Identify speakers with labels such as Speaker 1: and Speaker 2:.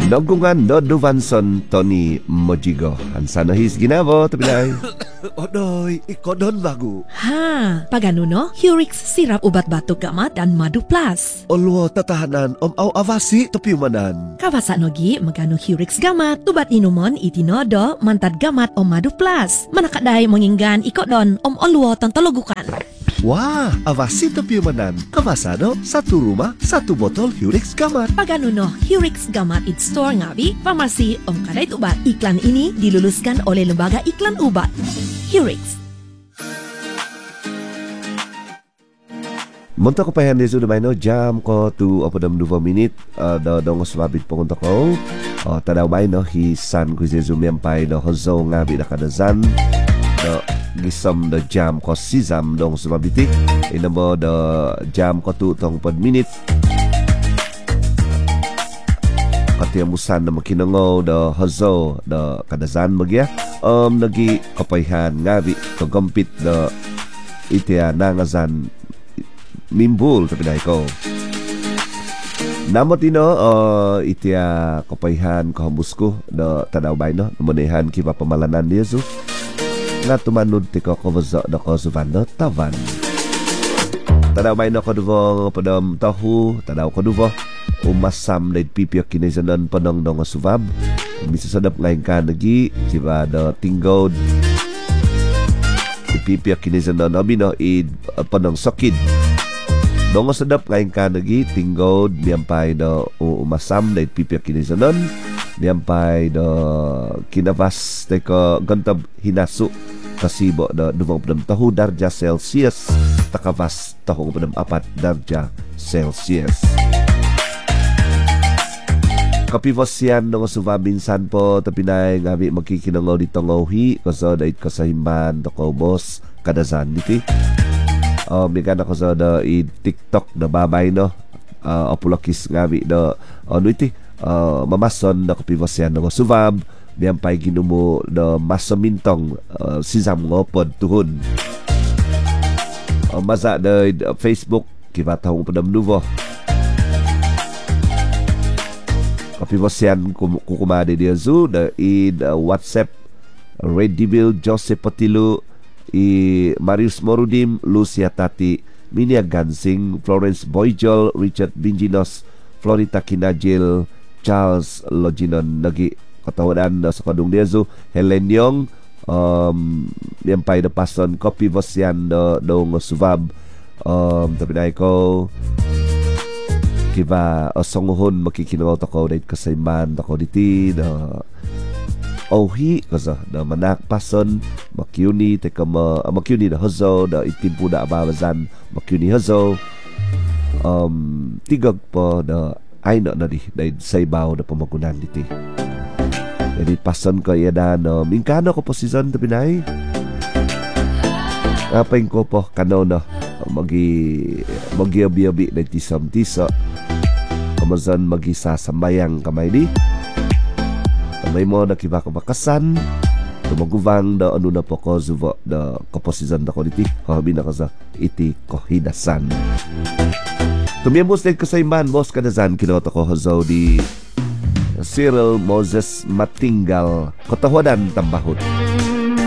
Speaker 1: Nagungan no Duvanson Tony Mojigo. Hansana his ginabo tapilay.
Speaker 2: Odoy, ikodon bago.
Speaker 3: Ha, pagano no? Hurix sirap ubat batuk gamat dan madu plus.
Speaker 2: Olwo tatahanan aw avasi tapiumanan.
Speaker 3: Kawasa nogi magano Hurix gamat, ubat inumon itinodo mantad gamat madu plus. Manakaday manginggan ikodon olwo tantologukan.
Speaker 2: Wah, avasi tapiumanan. Kawasano, satu rumah, satu botol Hurix Gamat.
Speaker 3: Pagano no, Hurix gamat it store ngabi, pharmacy kadait ubat. Iklan ini diluluskan oleh Lembaga Iklan Ubat. Hurix.
Speaker 1: Munta ko payan desu na no jam ko tu apa dam 2 minit da dong swabit punta ko. Tadaw bay no hisan ko jesu miampai do hozo ngabi da kadazan. Do gisam da jam ko sizam dong swabitik. Inabo da jam ko tu tong 4 minit. Katia musan na makinango da hozo da kadazan magya. Nagi kapayhan ngabi kagampit da itia nangazan mimbul tapi dai ko. Namot ino itia kapayhan kahambusku da tadaw bay no manehan kipa pamalanan dia su. Nga tumanud ti ko kowazo da ko suvando tavan. Tadaw bay no ko duvo padam tahu tadaw ko duvo umasam na pipiyak kinisanan panong dong suvab. Bisa sadap ngayon ka nagi kipa da tinggod pipiyak kinisanan abino panong sakid. Dongo sedap ngayon ka nagi tinggod miyampay do umasam na pipiyak kinisanon miyampay do kinabas teko gantab hinasu kasibo do 26 tahu darja Celsius takabas tahu 4 darja Celsius. Kapivosyan ng suvabinsan po tapinay ngabi magkikinangaw dito ngawhi kaso dait kasahimban toko boss kadazan diti. Mikan ako sa da i TikTok da babay no opulakis ngabi da ano iti mamason da kapivosyan ng suvab biyampay ginumo da masamintong sisam ngopod tuhon. Maza da Facebook kibatahong padamnuvo. Kapivosyan kukumade dia zu da i WhatsApp Red Devil Joseph Patilu i Marius Morudim, Lucia Tati, Minia Gansing, Florence Boyjol, Richard Binginos, Florita Kinajil, Charles Loginon nagi katawadan sa kadung dia zu Helen Yong yampay da pason Kapivosyan dong suvab tapi dai ko kiba songohon makikinagaw tako dahit kasayman tako diti da ohi kaza da manak pason makyuni teka makyuni da hazo da itimpu da ababazan makyuni hazo tigag po da ayno na di dahil saybaw da pamagunan diti jadi pason ko yada no mingkano ko po season tapinay ngapain ko po kano no magi-abi-abi na tisam-tisa kamazan magi-sasambayang kamay di kamay mo na kibakabakasan tumaguvang da ano na po ko zubo da kaposizan da ko diti habi na ka sa iti kohidasan tumiyambos na kasayman mos kadazan kinota ko hazaw di Cyril Moses Matinggal Kotahuadan Tambahot.